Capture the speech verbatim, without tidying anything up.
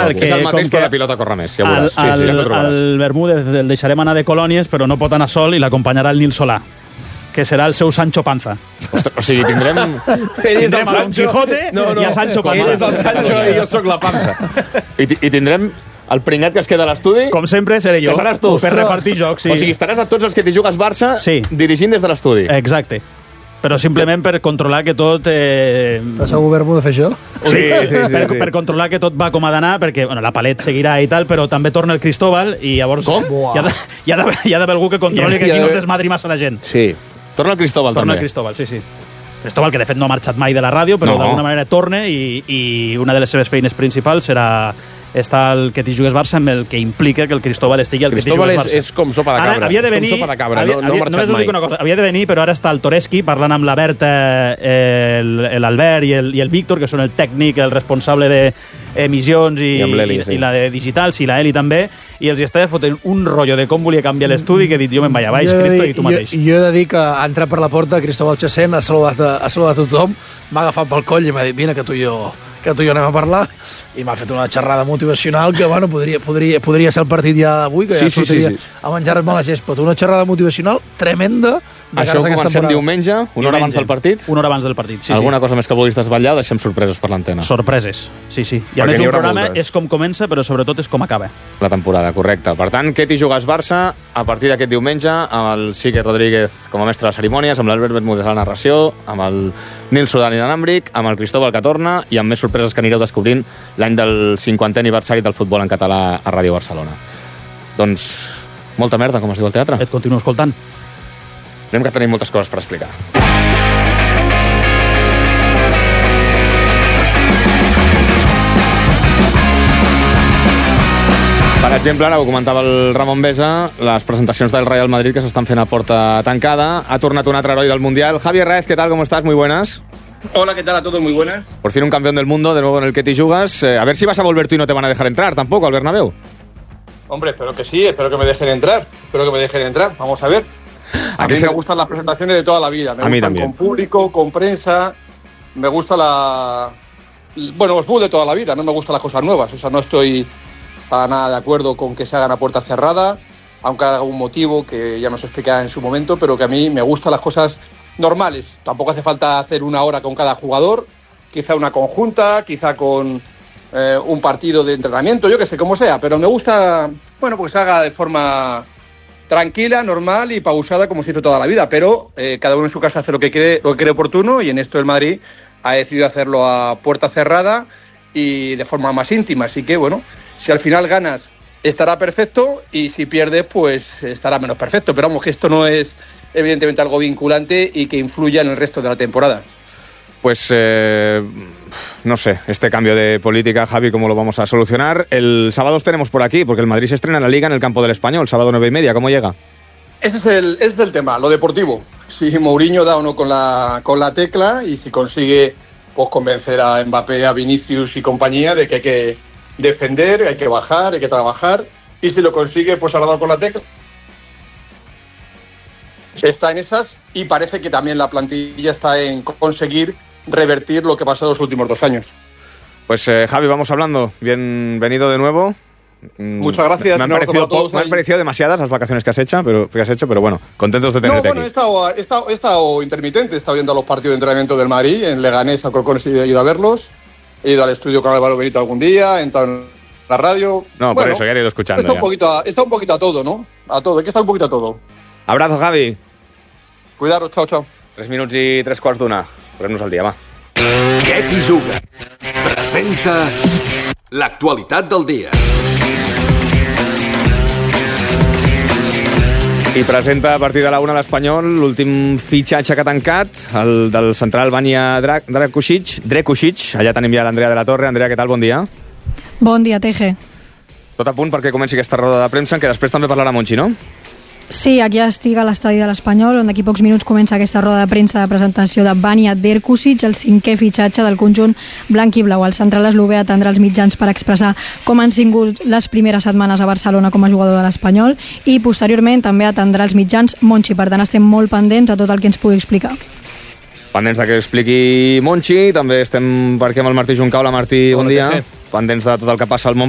perquè... És el mateix, però la pilota corre més, ja veuràs. El, sí, sí, ja t'ho trobaràs. El Bermúdez el deixarem anar de colònies, però no pot anar sol i l'acompanyarà el Nil Solà, que serà el seu Sancho Panza. Ostres, o sigui, tindrem... tindrem a Don Quijote no, no, i a Sancho Panza. Ell és el Sancho i jo sóc la Panza. I, I tindrem el pringat que es queda a l'estudi... Com sempre seré jo, que seràs tu. Per repartir jocs, sí. O sigui, estaràs a tots els que t'hi jugues Barça sí. dirigint des de l'estudi. Exacte. Però simplement per controlar que tot... Eh... T'has segur Bermúdez de fer això? Sí, sí, sí, per, sí. per controlar que tot va com ha d'anar, perquè bueno, la Palet seguirà i tal, però també torna el Cristóbal i llavors... Com? Hi ha, de, hi, ha de, hi ha d'haver algú que controli que aquí no es desmadri massa la gent. Sí. Torna el Cristóbal, torna també. Torna el Cristóbal, sí, sí. Cristóbal, que de fet no ha marxat mai de la ràdio, però no. d'alguna manera torna i, i una de les seves feines principals serà estar al Que t'hi jugues Barça, amb el que implica que el Cristóbal estigui al Que t'hi jugues Barça. Cristóbal és, és com sopa de cabra. Ara, havia de venir, és com sopa de cabra, havia, no, no ha marxat només mai. Us dic una cosa, havia de venir, però ara està el Toreski parlant amb la Berta, eh, l'Albert i el, i el Víctor, que són el tècnic, el responsable d'emissions i, I, i, sí. i la de digitals, i la Eli també, i els hi estava fotent un rotllo de com volia canviar l'estudi, que he dit, jo me'n vaig a baix, Cristo, i tu mateix. Jo, jo he de dir que ha entrat per la porta Cristóbal Chesén, ha saludat, ha saludat a tothom, m'ha agafat pel coll i m'ha dit, vine que tu i jo que tu i jo anem a parlar, i m'ha fet una xerrada motivacional que, bueno, podria, podria, podria ser el partit ja d'avui, que ja sí, sortiria sí, sí, sí. a menjar-me la gespa. Una xerrada motivacional tremenda. Això ho comencem diumenge, una diumenge. hora abans del partit? Una hora abans del partit, sí. Alguna sí. cosa més que vulguis desvetllar, deixem sorpreses per l'antena. Sorpreses, sí, sí. I a Perquè més un programa moltes. és com comença, però sobretot és com acaba. La temporada, correcte. Per tant, Que t'hi jugues Barça, a partir d'aquest diumenge, amb el Sique Rodríguez com a mestre de cerimònies, amb l'Albert Bermúdez a la narració, amb el Nil Solà inalàmbric, amb el Cristóbal que torna i amb més sorpreses que anireu descobrint l'any del cinquantè aniversari del futbol en català a Ràdio Barcelona. Doncs, molta merda, com es diu al teatre. Et continuo escoltant. Anem que tenim moltes coses per explicar. Per exemple, ara ho comentava el Ramon Besa, les presentacions del Real Madrid que s'estan fent a porta tancada. Ha tornat un altre heroi del Mundial. Javier Raez, ¿qué tal? ¿Cómo estás? Muy buenas. Hola, ¿qué tal a todos? Muy buenas. Por fin un campeón del mundo, de nuevo en el Que t'hi jugas. Eh, a ver si vas a volver tú y no te van a dejar entrar tampoco al Bernabéu. Hombre, espero que sí, espero que me dejen entrar. Espero que me dejen entrar. Vamos a ver. A, a mí se... me gustan las presentaciones de toda la vida. Me a gustan mí también. Con público, con prensa. Me gusta la... Bueno, el fútbol de toda la vida. No me gustan las cosas nuevas. O sea, no estoy para nada de acuerdo con que se hagan a puerta cerrada, aunque haya algún motivo que ya nos explicará en su momento, pero que a mí me gustan las cosas normales. Tampoco hace falta hacer una hora con cada jugador, quizá una conjunta, quizá con eh, un partido de entrenamiento, yo que sé, como sea, pero me gusta, bueno, pues se haga de forma tranquila, normal y pausada como se hizo toda la vida, pero eh, cada uno en su casa hace lo que quiere, lo que cree oportuno, y en esto el Madrid ha decidido hacerlo a puerta cerrada y de forma más íntima, así que bueno, si al final ganas estará perfecto y si pierdes pues estará menos perfecto, pero vamos que esto no es evidentemente algo vinculante y que influya en el resto de la temporada. Pues eh, no sé, este cambio de política, Javi, ¿cómo lo vamos a solucionar? El sábado os tenemos por aquí, porque el Madrid se estrena en la Liga en el campo del Español, sábado nueve y media, ¿cómo llega? Ese es el, ese es el tema, lo deportivo. Si Mourinho da o no con la, con la tecla y si consigue pues convencer a Mbappé, a Vinicius y compañía de que hay que defender, hay que bajar, hay que trabajar, y si lo consigue, pues ha dado con la tecla. Está en esas y parece que también la plantilla está en conseguir revertir lo que pasó los últimos dos años. Pues eh, Javi, vamos hablando. Bienvenido de nuevo. Muchas gracias. Me han, parecido, po- me han parecido demasiadas las vacaciones que has hecho, pero, que has hecho, pero bueno, contentos de tenerte no, bueno, aquí. He estado, he, estado, he estado intermitente, he estado viendo los partidos de entrenamiento del Madrid, en Leganés, a Corcones he ido a verlos, he ido al estudio con Álvaro Benito algún día, he entrado en la radio... No, por bueno, eso, ya he ido escuchando. Está un, poquito a, está un poquito a todo, ¿no? A todo, hay que estar un poquito a todo. Abrazo, Javi. Cuidaros, chao, chao. Tres minuts i tres quarts d'una. Posem-nos al dia, va. Que t'hi jugues? Presenta l'actualitat del dia. I presenta a partir de la una l'Espanyol l'últim fitxatge que ha tancat, el del central Vania Drakušić, Drakušić. Allà tenim ja l'Andrea de la Torre. Andrea, què tal? Bon dia. Bon dia, Teje. Tot a punt perquè comenci aquesta roda de premsa, en què després també parlarà Monchi, no? Sí, aquí estic a l'estadi de l'Espanyol, on d'aquí pocs minuts comença aquesta roda de premsa de presentació de Vania Drakušić, el cinquè fitxatge del conjunt blanc i blau. El central eslové atendrà els mitjans per expressar com han sigut les primeres setmanes a Barcelona com a jugador de l'Espanyol i posteriorment també atendrà els mitjans Monchi. Per tant, estem molt pendents a tot el que ens pugui explicar. Pendents de que expliqui Monchi, també estem per aquí amb el Martí Juncaula. Martí, bon dia. Pendents de tot el que passa al món